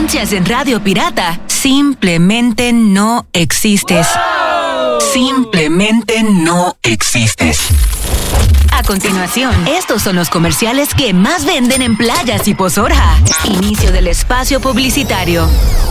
anuncias en Radio Pirata, simplemente no existes. Simplemente no existes. A continuación, estos son los comerciales que más venden en Playas y Pozorja. Inicio del espacio publicitario.